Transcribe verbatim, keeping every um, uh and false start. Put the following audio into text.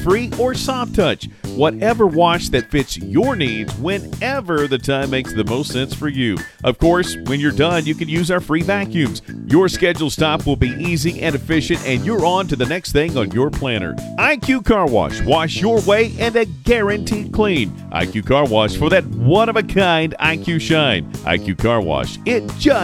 hands-free or soft touch. Whatever wash that fits your needs whenever the time makes the most sense for you. Of course, when you're done, you can use our free vacuums. Your scheduled stop will be easy and efficient, and you're on to the next thing on your planner. I Q Car Wash. Wash your way and a guaranteed clean. I Q Car Wash for that one-of-a-kind I Q shine. I Q Car Wash. It just